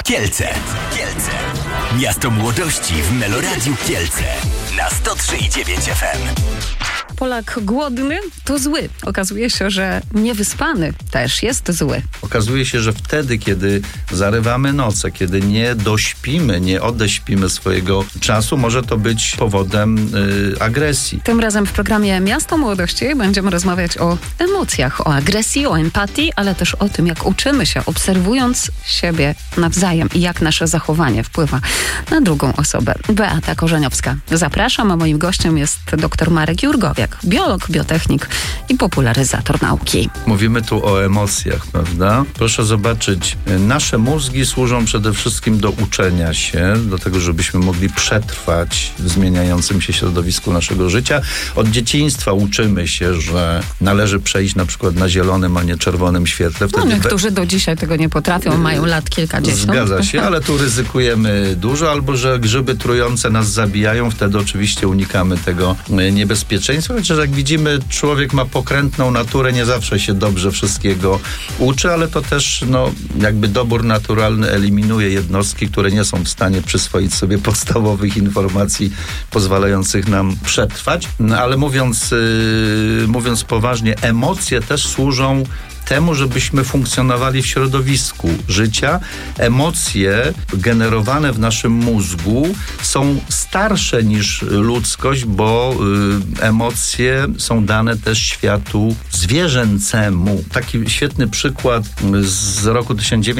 Kielce. Miasto młodości w Meloradiu Kielce. Na 103,9 FM. Polak głodny to zły. Okazuje się, że niewyspany też jest zły. Okazuje się, że wtedy, kiedy zarywamy noce, kiedy nie dośpimy, nie odeśpimy swojego czasu, może to być powodem agresji. Tym razem w programie Miasto Młodości będziemy rozmawiać o emocjach, o agresji, o empatii, ale też o tym, jak uczymy się, obserwując siebie nawzajem i jak nasze zachowanie wpływa na drugą osobę. Beata Korzeniowska. Zapraszam, a moim gościem jest dr Marek Jurgowiak, biolog, biotechnik i popularyzator nauki. Mówimy tu o emocjach, prawda? Proszę zobaczyć, nasze mózgi służą przede wszystkim do uczenia się, do tego, żebyśmy mogli przetrwać w zmieniającym się środowisku naszego życia. Od dzieciństwa uczymy się, że należy przejść na przykład na zielonym, a nie czerwonym świetle. Wtedy niektórzy do dzisiaj tego nie potrafią, mają lat kilkadziesiąt. Zgadza się, ale tu ryzykujemy dużo, albo że grzyby trujące nas zabijają, wtedy oczywiście unikamy tego niebezpieczeństwa. Chociaż jak widzimy, człowiek ma pokrętną naturę, nie zawsze się dobrze wszystkiego uczy, ale to też jakby dobór naturalny eliminuje jednostki, które nie są w stanie przyswoić sobie podstawowych informacji pozwalających nam przetrwać. Ale mówiąc poważnie, emocje też służą temu, żebyśmy funkcjonowali w środowisku życia. Emocje generowane w naszym mózgu są starsze niż ludzkość, bo emocje są dane też światu zwierzęcemu. Taki świetny przykład z roku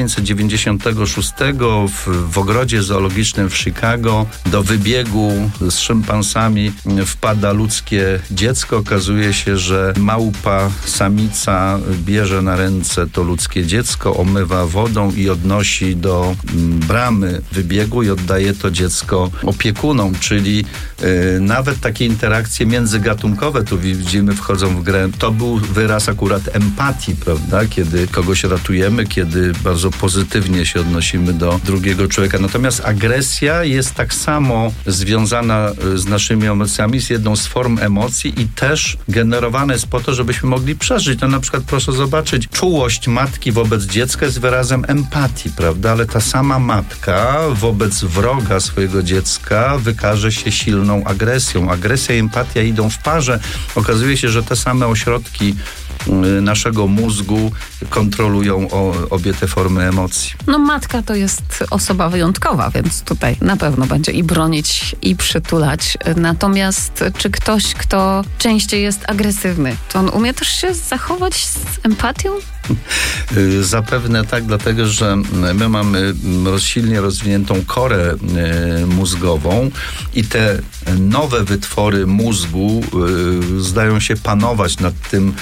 1996 w ogrodzie zoologicznym w Chicago do wybiegu z szympansami wpada ludzkie dziecko. Okazuje się, że małpa samica bierze na ręce to ludzkie dziecko, omywa wodą i odnosi do bramy wybiegu i oddaje to dziecko opiekunom, czyli nawet takie interakcje międzygatunkowe, tu widzimy, wchodzą w grę. To był wyraz akurat empatii, prawda? Kiedy kogoś ratujemy, kiedy bardzo pozytywnie się odnosimy do drugiego człowieka. Natomiast agresja jest tak samo związana z naszymi emocjami, z jedną z form emocji i też generowana jest po to, żebyśmy mogli przeżyć. Na przykład proszę zobaczyć, czułość matki wobec dziecka jest wyrazem empatii, prawda? Ale ta sama matka wobec wroga swojego dziecka wykaże się silną agresją. Agresja i empatia idą w parze. Okazuje się, że te same ośrodki naszego mózgu kontrolują obie te formy emocji. Matka to jest osoba wyjątkowa, więc tutaj na pewno będzie i bronić, i przytulać. Natomiast czy ktoś, kto częściej jest agresywny, to on umie też się zachować z empatią? Zapewne tak, dlatego że my mamy silnie rozwiniętą korę mózgową i te nowe wytwory mózgu zdają się panować nad tym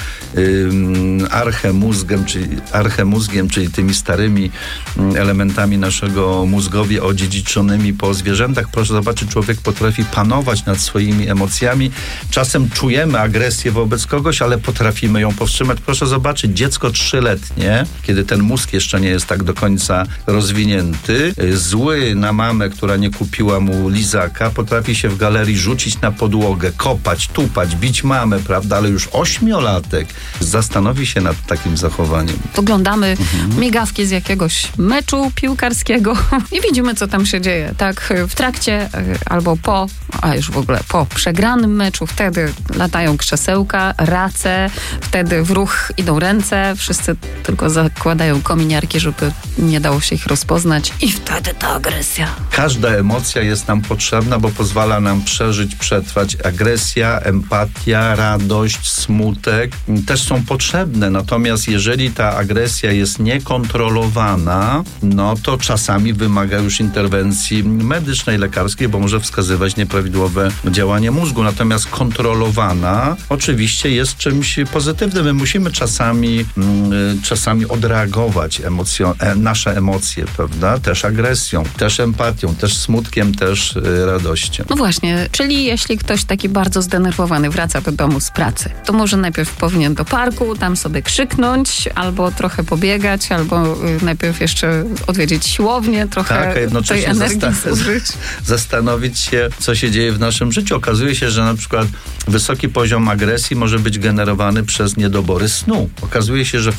archemózgiem, czyli tymi starymi elementami naszego mózgowi odziedziczonymi po zwierzętach. Proszę zobaczyć, człowiek potrafi panować nad swoimi emocjami. Czasem czujemy agresję wobec kogoś, ale potrafimy ją powstrzymać. Proszę zobaczyć, dziecko 3-letnie, kiedy ten mózg jeszcze nie jest tak do końca rozwinięty, zły na mamę, która nie kupiła mu lizaka, potrafi się w galerii rzucić na podłogę, kopać, tupać, bić mamę, prawda? Ale już 8-latek zastanowi się nad takim zachowaniem. Oglądamy migawki z jakiegoś meczu piłkarskiego i widzimy, co tam się dzieje. Tak, w trakcie albo już w ogóle po przegranym meczu, wtedy latają krzesełka, race, wtedy w ruch idą ręce, wszyscy tylko zakładają kominiarki, żeby nie dało się ich rozpoznać i wtedy ta agresja. Każda emocja jest nam potrzebna, bo pozwala nam przeżyć, przetrwać. Agresja, empatia, radość, smutek też są potrzebne. Natomiast jeżeli ta agresja jest niekontrolowana, to czasami wymaga już interwencji medycznej, lekarskiej, bo może wskazywać nieprawidłowe działanie mózgu. Natomiast kontrolowana oczywiście jest czymś pozytywnym. My musimy czasami odreagować nasze emocje, prawda? Też agresją, też empatią, też smutkiem, też radością. No właśnie, czyli jeśli ktoś taki bardzo zdenerwowany wraca do domu z pracy, to może najpierw powinien do parku, tam sobie krzyknąć, albo trochę pobiegać, albo najpierw jeszcze odwiedzić siłownię, trochę tej energii zużyć. Zastanowić się, co się dzieje w naszym życiu. Okazuje się, że na przykład wysoki poziom agresji może być generowany przez niedobory snu. Okazuje się, że w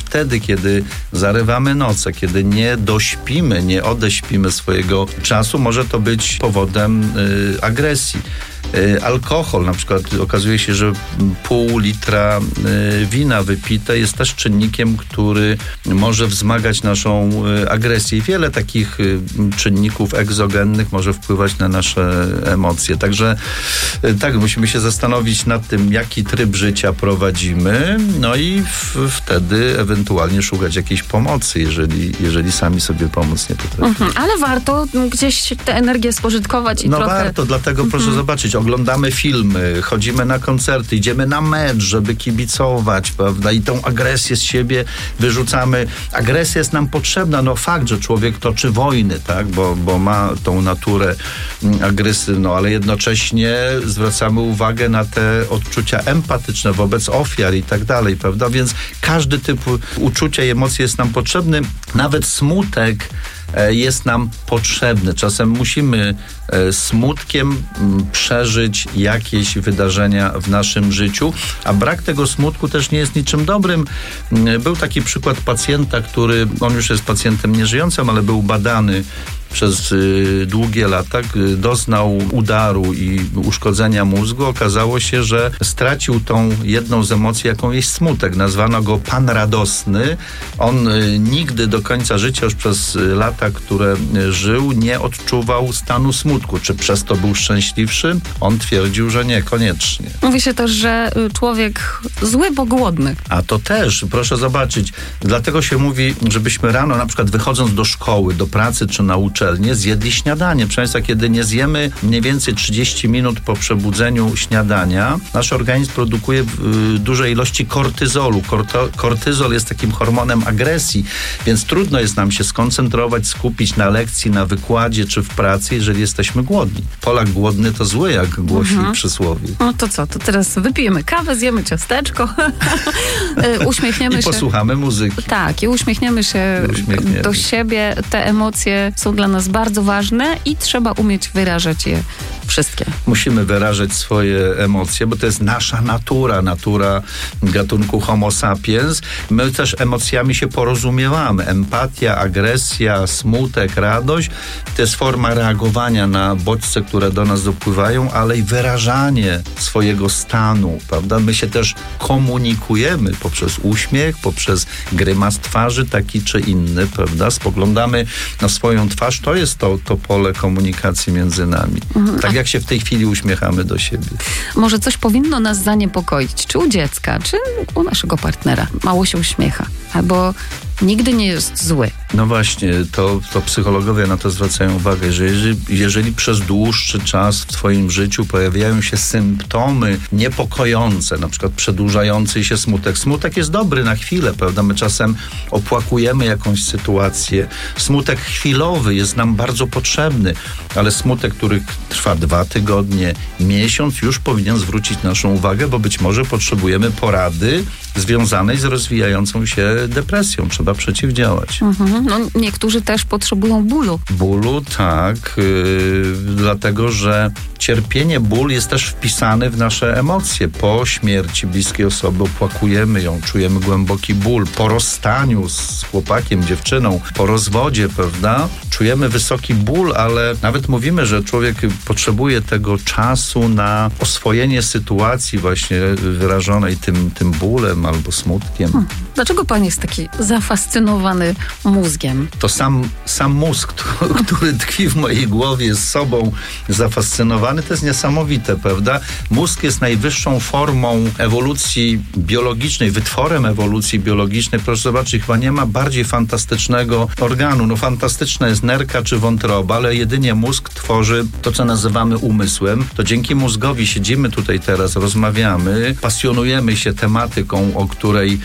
wtedy, kiedy zarywamy noce, kiedy nie dośpimy, nie odeśpimy swojego czasu, może to być powodem agresji. Alkohol, na przykład okazuje się, że pół litra wina wypite jest też czynnikiem, który może wzmagać naszą agresję. I wiele takich czynników egzogennych może wpływać na nasze emocje. Także tak, musimy się zastanowić nad tym, jaki tryb życia prowadzimy, no i wtedy ewentualnie szukać jakiejś pomocy, jeżeli sami sobie pomóc nie potrafimy. Ale warto gdzieś tę energię spożytkować i trochę... warto, dlatego proszę zobaczyć, oglądamy filmy, chodzimy na koncerty, idziemy na mecz, żeby kibicować, prawda? I tą agresję z siebie wyrzucamy. Agresja jest nam potrzebna. No fakt, że człowiek toczy wojny, tak? Bo ma tą naturę agresywną, ale jednocześnie zwracamy uwagę na te odczucia empatyczne wobec ofiar i tak dalej, prawda? Więc każdy typ uczucia i emocji jest nam potrzebny. Nawet smutek jest nam potrzebny. Czasem musimy smutkiem przeżyć jakieś wydarzenia w naszym życiu, a brak tego smutku też nie jest niczym dobrym. Był taki przykład pacjenta, on już jest pacjentem nieżyjącym, ale był badany przez długie lata, doznał udaru i uszkodzenia mózgu. Okazało się, że stracił tą jedną z emocji, jaką jest smutek. Nazwano go pan radosny. On nigdy do końca życia, już przez lata, które żył, nie odczuwał stanu smutku. Czy przez to był szczęśliwszy? On twierdził, że niekoniecznie. Mówi się też, że człowiek zły, bo głodny. A to też, proszę zobaczyć. Dlatego się mówi, żebyśmy rano, na przykład wychodząc do szkoły, do pracy czy na uczelnię, zjedli śniadanie. Proszę Państwa, kiedy nie zjemy mniej więcej 30 minut po przebudzeniu śniadania, nasz organizm produkuje duże ilości kortyzolu. Kortyzol jest takim hormonem agresji, więc trudno jest nam się skoncentrować, skupić na lekcji, na wykładzie czy w pracy, jeżeli jesteśmy głodni. Polak głodny to zły, jak głosi przysłowie. No to co? To teraz wypijemy kawę, zjemy ciasteczko, uśmiechniemy się. I posłuchamy muzyki. Tak, i uśmiechniemy się do siebie. Te emocje są dla nas bardzo ważne i trzeba umieć wyrażać je wszystkie. Musimy wyrażać swoje emocje, bo to jest nasza natura gatunku Homo sapiens. My też emocjami się porozumiewamy. Empatia, agresja, smutek, radość to jest forma reagowania na bodźce, które do nas dopływają, ale i wyrażanie swojego stanu, prawda? My się też komunikujemy poprzez uśmiech, poprzez grymas twarzy, taki czy inny, prawda? Spoglądamy na swoją twarz, to jest to pole komunikacji między nami. Tak jak się w tej chwili uśmiechamy do siebie. Może coś powinno nas zaniepokoić, czy u dziecka, czy u naszego partnera. Mało się uśmiecha, albo nigdy nie jest zły. No właśnie, to psychologowie na to zwracają uwagę, że jeżeli przez dłuższy czas w twoim życiu pojawiają się symptomy niepokojące, na przykład przedłużający się smutek. Smutek jest dobry na chwilę, prawda? My czasem opłakujemy jakąś sytuację. Smutek chwilowy jest nam bardzo potrzebny, ale smutek, który trwa 2 tygodnie, miesiąc, już powinien zwrócić naszą uwagę, bo być może potrzebujemy porady związanej z rozwijającą się depresją. Trzeba przeciwdziałać. No, niektórzy też potrzebują bólu. Bólu, tak, dlatego, że cierpienie, ból jest też wpisany w nasze emocje. Po śmierci bliskiej osoby opłakujemy ją, czujemy głęboki ból. Po rozstaniu z chłopakiem, dziewczyną, po rozwodzie, prawda, czujemy wysoki ból, ale nawet mówimy, że człowiek potrzebuje tego czasu na oswojenie sytuacji właśnie wyrażonej tym bólem albo smutkiem. Dlaczego pan jest taki zafascynowany mózgiem? To sam mózg, który tkwi w mojej głowie, jest sobą zafascynowany, to jest niesamowite, prawda? Mózg jest najwyższą formą ewolucji biologicznej, wytworem ewolucji biologicznej. Proszę zobaczyć, chyba nie ma bardziej fantastycznego organu. No fantastyczna jest nerka czy wątroba, ale jedynie mózg tworzy to, co nazywamy umysłem. To dzięki mózgowi siedzimy tutaj teraz, rozmawiamy, pasjonujemy się tematyką, o której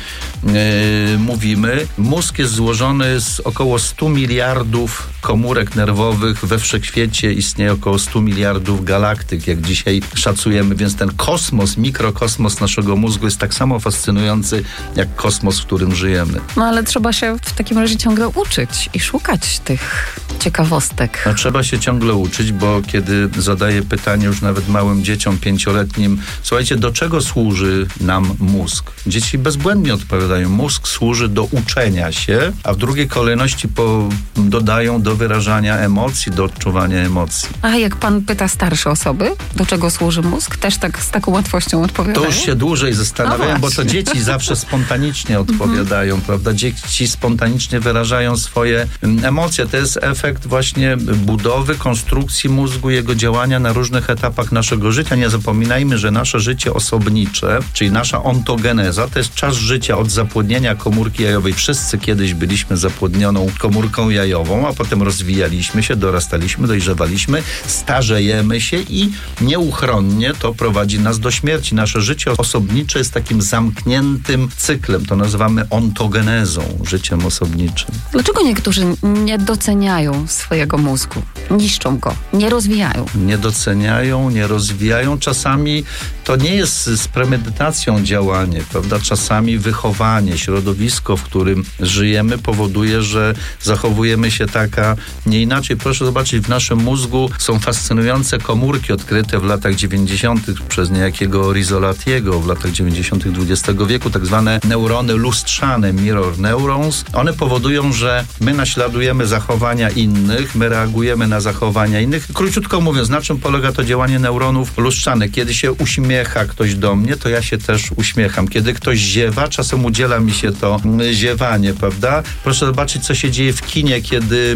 mówimy. Mózg jest złożony z około 100 miliardów komórek nerwowych. We wszechświecie istnieje około 100 miliardów galaktyk, jak dzisiaj szacujemy, więc ten kosmos, mikrokosmos naszego mózgu jest tak samo fascynujący, jak kosmos, w którym żyjemy. No ale trzeba się w takim razie ciągle uczyć i szukać tych ciekawostek. No, trzeba się ciągle uczyć, bo kiedy zadaję pytanie już nawet małym dzieciom 5-letnim, słuchajcie, do czego służy nam mózg? Dzieci bezbłędnie odpowiadają, mózg służy do uczenia się, a w drugiej kolejności dodają do wyrażania emocji, do odczuwania emocji. A jak pan pyta starsze osoby, do czego służy mózg, też tak z taką łatwością odpowiadają? To już się dłużej zastanawiają, bo to dzieci zawsze spontanicznie odpowiadają, prawda? Dzieci spontanicznie wyrażają swoje emocje. To jest efekt właśnie budowy, konstrukcji mózgu, jego działania na różnych etapach naszego życia. Nie zapominajmy, że nasze życie osobnicze, czyli nasza ontogeneza, to jest czas życia od zapłodnienia komórki jajowej. Wszyscy kiedyś byliśmy zapłodnioną komórką jajową, a potem rozwijaliśmy się, dorastaliśmy, dojrzewaliśmy, starzejemy się i nieuchronnie to prowadzi nas do śmierci. Nasze życie osobnicze jest takim zamkniętym cyklem. To nazywamy ontogenezą, życiem osobniczym. Dlaczego niektórzy nie doceniają swojego mózgu? Niszczą go, nie rozwijają. Nie doceniają, nie rozwijają. Czasami to nie jest z premedytacją działanie, prawda? Czasami wychowanie, środowisko, w którym żyjemy, powoduje, że zachowujemy się tak, a nie inaczej. Proszę zobaczyć, w naszym mózgu są fascynujące komórki odkryte w latach 90. przez niejakiego Rizzolatiego w latach 90. XX wieku, tak zwane neurony lustrzane, mirror neurons. One powodują, że my naśladujemy zachowania innych, my reagujemy na zachowania innych. Króciutko mówiąc, na czym polega to działanie neuronów lustrzanych? Kiedy się uśmiecha ktoś do mnie, to ja się też uśmiecham. Kiedy ktoś ziewa, czasem udziela mi się to ziewanie, prawda? Proszę zobaczyć, co się dzieje w kinie, kiedy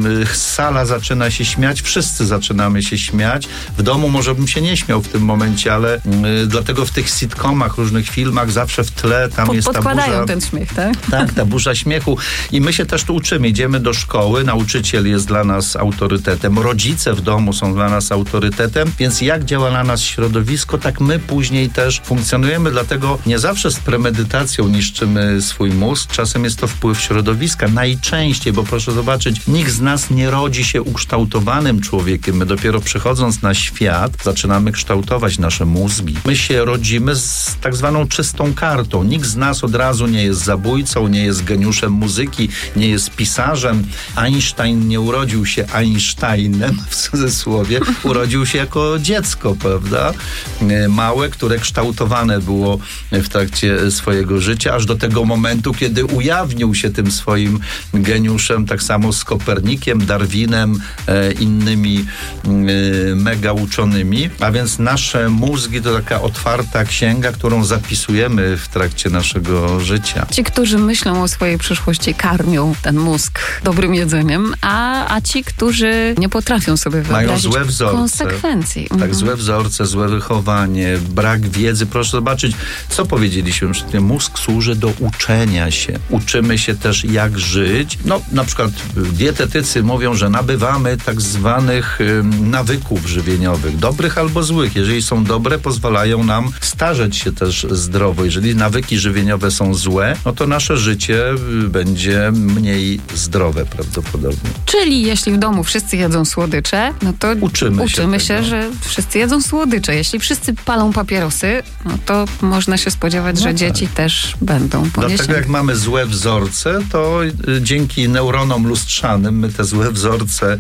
sala zaczyna się śmiać, wszyscy zaczynamy się śmiać. W domu może bym się nie śmiał w tym momencie, ale dlatego w tych sitcomach, różnych filmach zawsze w tle tam jest ta burza. Podkładają ten śmiech, tak? Tak, ta burza śmiechu. I my się też tu uczymy. Idziemy do szkoły, nauczyciel jest dla nas autorytetem, rodzice w domu są dla nas autorytetem, więc jak działa na nas środowisko, tak my później też funkcjonujemy, dlatego nie zawsze z premedytacją niszczymy swój mózg, czasem jest to wpływ środowiska, najczęściej, bo proszę zobaczyć, nikt z nas nie rodzi się ukształtowanym człowiekiem, my dopiero przychodząc na świat zaczynamy kształtować nasze mózgi. My się rodzimy z tak zwaną czystą kartą, nikt z nas od razu nie jest zabójcą, nie jest geniuszem muzyki, nie jest pisarzem. Einstein nie urodził się Einsteinem, w cudzysłowie, urodził się jako dziecko, prawda? Małe, które kształtowane było w trakcie swojego życia, aż do tego momentu, kiedy ujawnił się tym swoim geniuszem, tak samo z Kopernikiem, Darwinem, innymi mega uczonymi. A więc nasze mózgi to taka otwarta księga, którą zapisujemy w trakcie naszego życia. Ci, którzy myślą o swojej przyszłości, karmią ten mózg dobrym jedzeniem, a ci, którzy nie potrafią sobie wyobrazić mają złe wzorce, konsekwencji. Tak, złe wzorce, złe wychowanie, brak wiedzy. Proszę zobaczyć, co powiedzieliśmy przed tym. Mózg służy do uczenia się. Uczymy się też, jak żyć. No, na przykład dietetycy mówią, że nabywamy tak zwanych nawyków żywieniowych, dobrych albo złych. Jeżeli są dobre, pozwalają nam starzeć się też zdrowo. Jeżeli nawyki żywieniowe są złe, no to nasze życie będzie mniej zdrowe prawdopodobnie. Czyli jeśli w domu wszyscy jedzą słodycze, no to uczymy się, że wszyscy jedzą słodycze. Jeśli wszyscy palą papierosy, no to można się spodziewać, że dzieci też będą poniesione. Dlatego jak mamy złe wzorce, to dzięki neuronom lustrzanym my te złe wzorce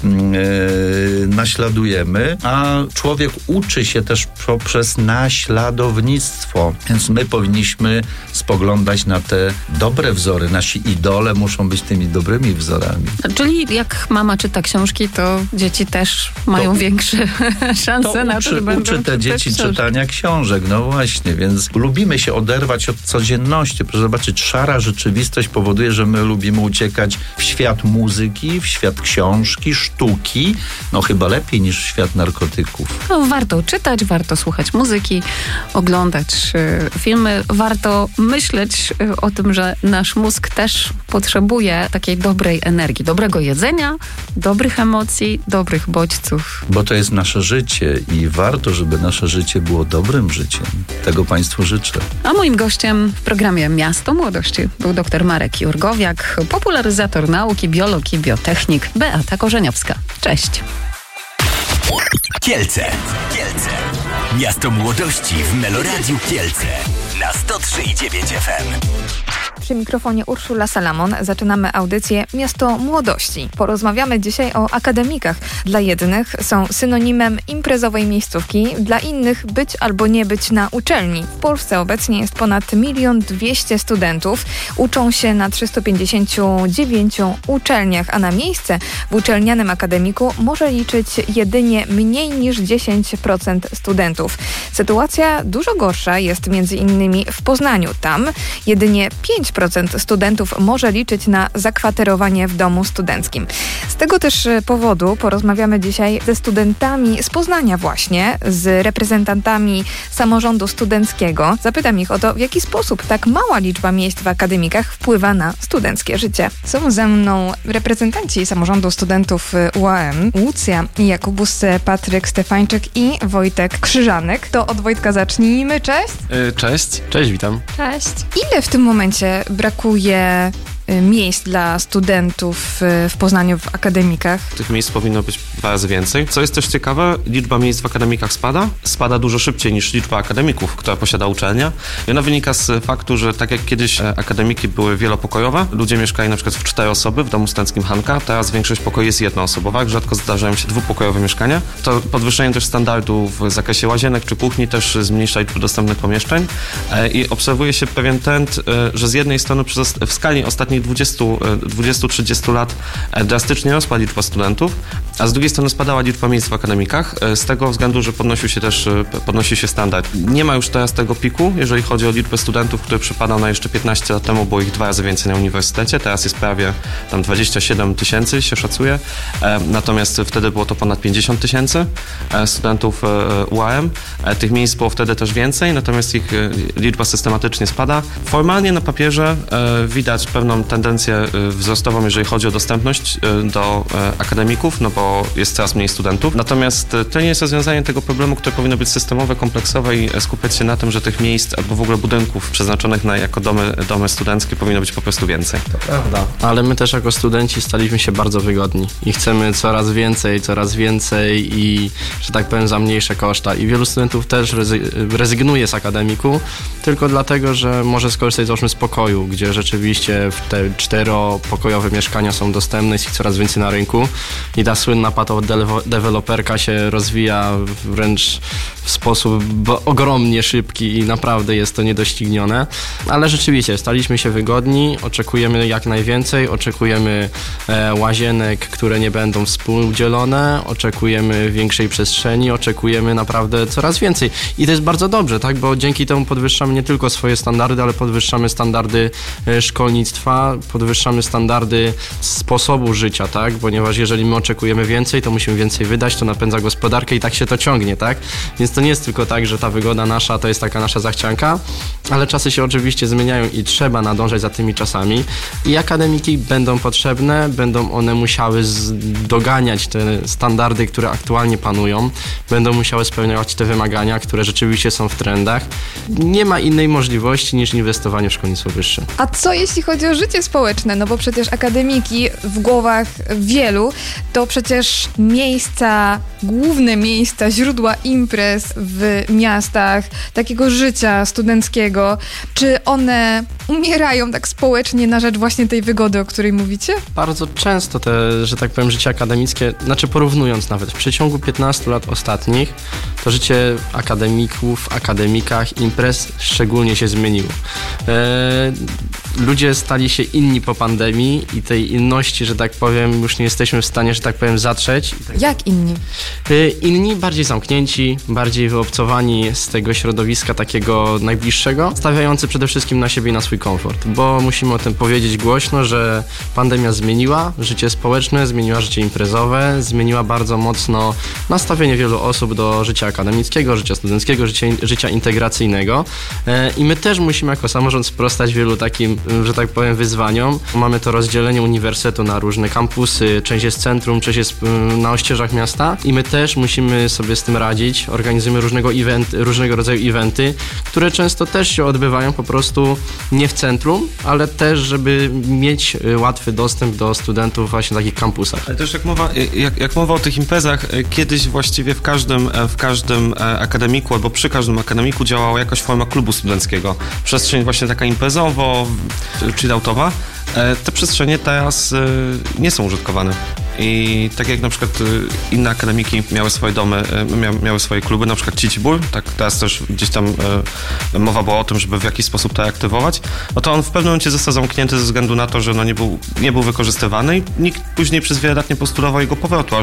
naśladujemy, a człowiek uczy się też poprzez naśladownictwo. Więc my powinniśmy spoglądać na te dobre wzory. Nasi idole muszą być tymi dobrymi wzorami. Czyli jak mama czyta książki, to dzieci też mają większe szanse na to, że będą uczy te dzieci czytania książek. No właśnie, więc lubimy się oderwać od codzienności. Proszę zobaczyć, szara rzeczywistość powoduje, że my lubimy uciekać w świat muzyki, w świat książki, sztuki. No chyba lepiej niż w świat narkotyków. No, warto czytać, warto słuchać muzyki, oglądać filmy. Warto myśleć o tym, że nasz mózg też potrzebuje takiej dobrej energii, dobrego jedzenia, dobrych emocji, dobrych bodźców. Bo to jest nasze życie i warto, żeby nasze życie było dobrym życiem. Tego Państwu życzę. A moim gościem w programie Miasto Młodości był dr Marek Jurgowiak, popularyzator nauki, biolog i biotechnik, Beata Korzeniowska. Cześć. Kielce. Miasto Młodości w Meloradiu Kielce na 103,9 FM. Przy mikrofonie Urszula Salamon. Zaczynamy audycję Miasto Młodości. Porozmawiamy dzisiaj o akademikach. Dla jednych są synonimem imprezowej miejscówki, dla innych być albo nie być na uczelni. W Polsce obecnie jest ponad 1 200 000 studentów. Uczą się na 359 uczelniach, a na miejsce w uczelnianym akademiku może liczyć jedynie mniej niż 10% studentów. Sytuacja dużo gorsza jest między innymi w Poznaniu. Tam jedynie 5% studentów może liczyć na zakwaterowanie w domu studenckim. Z tego też powodu porozmawiamy dzisiaj ze studentami z Poznania właśnie, z reprezentantami samorządu studenckiego. Zapytam ich o to, w jaki sposób tak mała liczba miejsc w akademikach wpływa na studenckie życie. Są ze mną reprezentanci samorządu studentów UAM, Łucja Jakubus, Patryk Stefańczyk i Wojtek Krzyżanek. To od Wojtka zacznijmy. Cześć. Cześć, witam. Cześć. Ile w tym momencie brakuje miejsc dla studentów w Poznaniu w akademikach? Tych miejsc powinno być 2 razy więcej. Co jest też ciekawe, liczba miejsc w akademikach spada dużo szybciej niż liczba akademików, która posiada uczelnia. I ona wynika z faktu, że tak jak kiedyś akademiki były wielopokojowe, ludzie mieszkali na przykład w 4 osoby w domu studenckim Hanka, teraz większość pokoi jest jednoosobowa, rzadko zdarzają się 2-pokojowe mieszkania. To podwyższenie też standardów w zakresie łazienek czy kuchni też zmniejsza liczbę dostępnych pomieszczeń i obserwuje się pewien trend, że z jednej strony w skali ostatnich 20-30 lat drastycznie rosła liczba studentów, a z drugiej strony spadała liczba miejsc w akademikach z tego względu, że podnosi się standard. Nie ma już teraz tego piku, jeżeli chodzi o liczbę studentów, który przypadał na jeszcze 15 lat temu, było ich 2 razy więcej na uniwersytecie, teraz jest prawie tam 27 000 się szacuje, natomiast wtedy było to ponad 50 000 studentów UAM. Tych miejsc było wtedy też więcej, natomiast ich liczba systematycznie spada. Formalnie na papierze widać pewną tendencję wzrostową, jeżeli chodzi o dostępność do akademików, no bo jest coraz mniej studentów. Natomiast to nie jest rozwiązanie tego problemu, które powinno być systemowe, kompleksowe i skupiać się na tym, że tych miejsc albo w ogóle budynków przeznaczonych jako domy studenckie powinno być po prostu więcej. To prawda. Ale my też jako studenci staliśmy się bardzo wygodni i chcemy coraz więcej i, że tak powiem, za mniejsze koszta. I wielu studentów też rezygnuje z akademiku tylko dlatego, że może skorzystać załóżmy z pokoju, gdzie rzeczywiście te 4-pokojowe mieszkania są dostępne, jest ich coraz więcej na rynku i ta słynna patodeweloperka się rozwija wręcz w sposób ogromnie szybki i naprawdę jest to niedoścignione, ale rzeczywiście staliśmy się wygodni, oczekujemy jak najwięcej, oczekujemy łazienek, które nie będą współdzielone, oczekujemy większej przestrzeni, oczekujemy naprawdę coraz więcej i to jest bardzo dobrze, tak, bo dzięki temu podwyższamy nie tylko swoje standardy, ale podwyższamy standardy szkolnictwa, podwyższamy standardy sposobu życia, tak? Ponieważ jeżeli my oczekujemy więcej, to musimy więcej wydać, to napędza gospodarkę i tak się to ciągnie, tak? Więc to nie jest tylko tak, że ta wygoda nasza to jest taka nasza zachcianka, ale czasy się oczywiście zmieniają i trzeba nadążać za tymi czasami i akademiki będą potrzebne, będą one musiały doganiać te standardy, które aktualnie panują, będą musiały spełniać te wymagania, które rzeczywiście są w trendach. Nie ma innej możliwości niż inwestowanie w szkolnictwo wyższe. A co jeśli chodzi o życie społeczne? No bo przecież akademiki w głowach wielu to przecież główne miejsca, źródła imprez w miastach, takiego życia studenckiego. Czy one umierają tak społecznie na rzecz właśnie tej wygody, o której mówicie? Bardzo często te, że tak powiem, życie akademickie, porównując nawet, w przeciągu 15 lat ostatnich, to życie akademików, akademikach, imprez szczególnie się zmieniło. Ludzie stali się inni po pandemii i tej inności, że tak powiem, już nie jesteśmy w stanie, że tak powiem, zatrzeć. Jak inni? Inni, bardziej zamknięci, bardziej wyobcowani z tego środowiska takiego najbliższego, stawiający przede wszystkim na siebie i na swój komfort, bo musimy o tym powiedzieć głośno, że pandemia zmieniła życie społeczne, zmieniła życie imprezowe, zmieniła bardzo mocno nastawienie wielu osób do życia akademickiego, życia studenckiego, życia integracyjnego i my też musimy jako samorząd sprostać wielu takim, że tak powiem, wyzwaniom. Mamy to rozdzielenie uniwersytetu na różne kampusy, część jest w centrum, część jest na ościeżach miasta i my też musimy sobie z tym radzić. Organizujemy różnego rodzaju eventy, które często też się odbywają po prostu nie w centrum, ale też, żeby mieć łatwy dostęp do studentów właśnie na takich kampusach. Ale też jak mowa o tych imprezach, kiedyś właściwie w każdym akademiku albo przy każdym akademiku działała jakaś forma klubu studenckiego. Przestrzeń właśnie taka imprezowo, chilloutowa, te przestrzenie teraz nie są użytkowane. I tak jak na przykład inne akademiki miały swoje domy, miały swoje kluby, na przykład Cicibór, tak teraz też gdzieś tam mowa była o tym, żeby w jakiś sposób to aktywować, no to on w pewnym momencie został zamknięty ze względu na to, że no nie był wykorzystywany i nikt później przez wiele lat nie postulował jego powrotu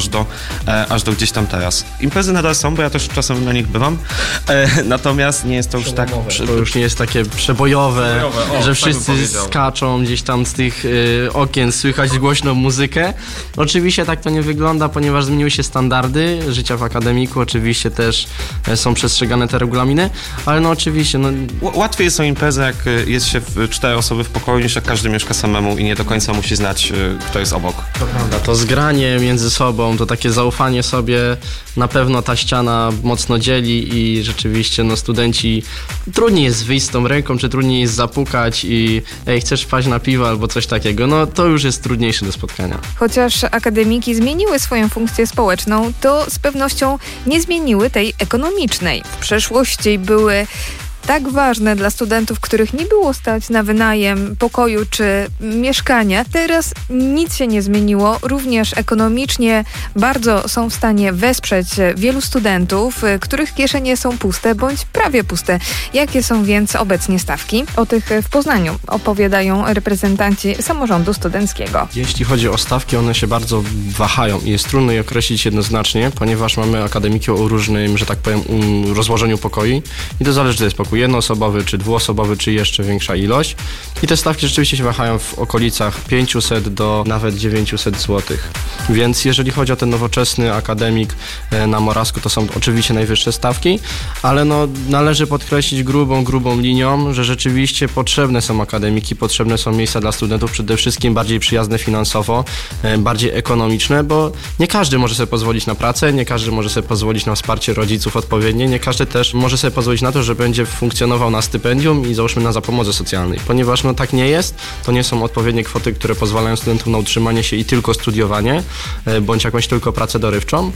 aż do gdzieś tam teraz. Imprezy nadal są, bo ja też czasem na nich bywam, natomiast nie jest to już tak... To już nie jest takie przebojowe, że wszyscy skaczą gdzieś tam z tych okien, słychać głośną muzykę. Oczywiście tak to nie wygląda, ponieważ zmieniły się standardy życia w akademiku, oczywiście też są przestrzegane te regulaminy, ale no oczywiście... Łatwiej są imprezy, jak jest się 4 osoby w pokoju, niż jak każdy mieszka samemu i nie do końca musi znać, kto jest obok. To prawda, to zgranie między sobą, to takie zaufanie sobie, na pewno ta ściana mocno dzieli i rzeczywiście studenci trudniej jest wyjść z tą ręką, czy trudniej jest zapukać i chcesz wpaść na piwo albo coś takiego, to już jest trudniejsze do spotkania. Chociaż akademiki zmieniły swoją funkcję społeczną, to z pewnością nie zmieniły tej ekonomicznej. W przeszłości były tak ważne dla studentów, których nie było stać na wynajem pokoju czy mieszkania. Teraz nic się nie zmieniło. Również ekonomicznie bardzo są w stanie wesprzeć wielu studentów, których kieszenie są puste bądź prawie puste. Jakie są więc obecnie stawki? O tych w Poznaniu opowiadają reprezentanci samorządu studenckiego. Jeśli chodzi o stawki, one się bardzo wahają i jest trudno je określić jednoznacznie, ponieważ mamy akademiki o różnym, że tak powiem, rozłożeniu pokoi i to zależy, czy to jest pokój jednoosobowy, czy dwuosobowy, czy jeszcze większa ilość. I te stawki rzeczywiście się wahają w okolicach 500 do nawet 900 zł. Więc jeżeli chodzi o ten nowoczesny akademik na Morawsku, to są oczywiście najwyższe stawki, ale należy podkreślić grubą linią, że rzeczywiście potrzebne są akademiki, potrzebne są miejsca dla studentów, przede wszystkim bardziej przyjazne finansowo, bardziej ekonomiczne, bo nie każdy może sobie pozwolić na pracę, nie każdy może sobie pozwolić na wsparcie rodziców odpowiednie, nie każdy też może sobie pozwolić na to, że będzie funkcjonował na stypendium i załóżmy na zapomodze socjalnej. Ponieważ tak nie jest, to nie są odpowiednie kwoty, które pozwalają studentom na utrzymanie się i tylko studiowanie, bądź jakąś tylko pracę dorywczą.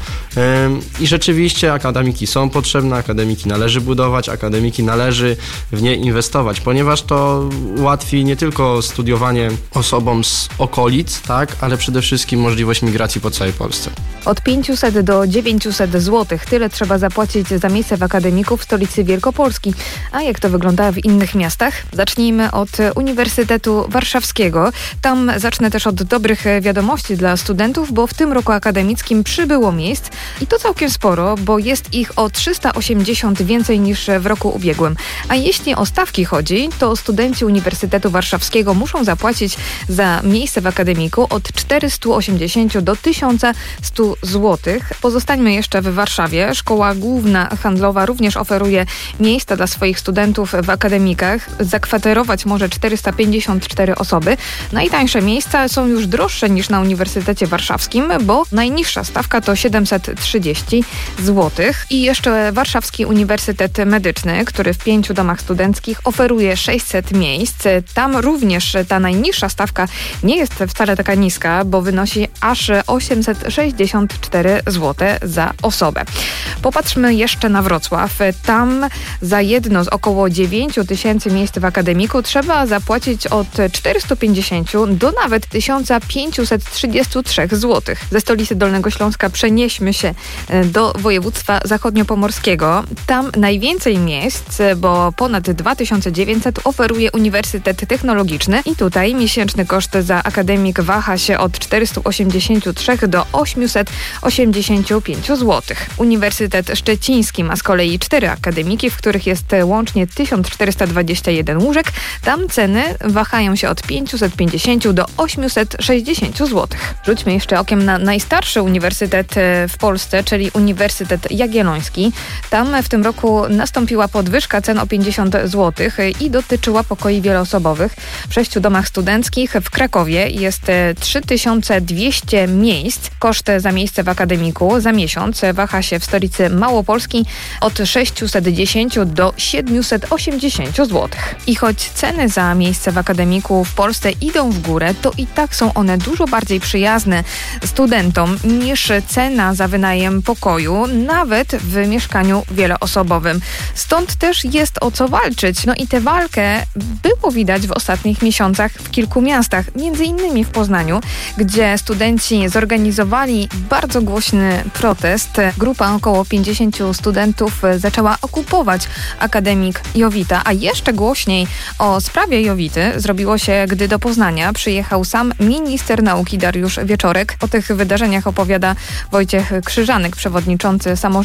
I rzeczywiście akademiki są potrzebne, akademiki należy budować, akademiki należy w nie inwestować, ponieważ to ułatwi nie tylko studiowanie osobom z okolic, tak, ale przede wszystkim możliwość migracji po całej Polsce. Od 500 do 900 zł. Tyle trzeba zapłacić za miejsce w akademiku w stolicy Wielkopolski. A jak to wygląda w innych miastach? Zacznijmy od Uniwersytetu Warszawskiego. Tam zacznę też od dobrych wiadomości dla studentów, bo w tym roku akademickim przybyło miejsc i to całkiem sporo, bo jest ich o 380 więcej niż w roku ubiegłym. A jeśli o stawki chodzi, to studenci Uniwersytetu Warszawskiego muszą zapłacić za miejsce w akademiku od 480 do 1100 zł. Pozostańmy jeszcze w Warszawie. Szkoła Główna Handlowa również oferuje miejsca dla swoich studentów w akademikach. Zakwaterować może 454 osoby. Najtańsze miejsca są już droższe niż na Uniwersytecie Warszawskim, bo najniższa stawka to 730 zł. I jeszcze Warszawski Uniwersytet Medyczny, który w 5 domach studenckich oferuje 600 miejsc. Tam również ta najniższa stawka nie jest wcale taka niska, bo wynosi aż 864 zł za osobę. Popatrzmy jeszcze na Wrocław. Tam za jedno z około 9 tysięcy miejsc w akademiku trzeba zapłacić od 450 do nawet 1533 zł. Ze stolicy Dolnego Śląska przenieśmy się do województwa zachodniopomorskiego. Tam najwięcej miejsc, bo ponad 2900 oferuje Uniwersytet Technologiczny i tutaj miesięczny koszt za akademik waha się od 483 do 885 zł. Uniwersytet Szczeciński ma z kolei 4 akademiki, w których jest łącznie 1421 łóżek. Tam ceny wahają się od 550 do 860 zł. Rzućmy jeszcze okiem na najstarszy uniwersytet w Polsce, czyli Uniwersytet Jagielloński. Tam w tym roku nastąpiła podwyżka cen o 50 zł i dotyczyła pokoi wieloosobowych. W 6 domach studenckich w Krakowie jest 3200 miejsc. Koszt za miejsce w akademiku za miesiąc waha się w stolicy Małopolski od 610 do 780 zł. I choć ceny za miejsce w akademiku w Polsce idą w górę, to i tak są one dużo bardziej przyjazne studentom niż cena za wynajem pokoju, nawet w mieszkaniu wieloosobowym. Stąd też jest o co walczyć. No i tę walkę było widać w ostatnich miesiącach w kilku miastach, między innymi w Poznaniu, gdzie studenci zorganizowali bardzo głośny protest. Grupa około 50 studentów zaczęła okupować akademik Jowita, a jeszcze głośniej o sprawie Jowity zrobiło się, gdy do Poznania przyjechał sam minister nauki Dariusz Wieczorek. O tych wydarzeniach opowiada Wojciech Krzyżanek, przewodniczący samorządu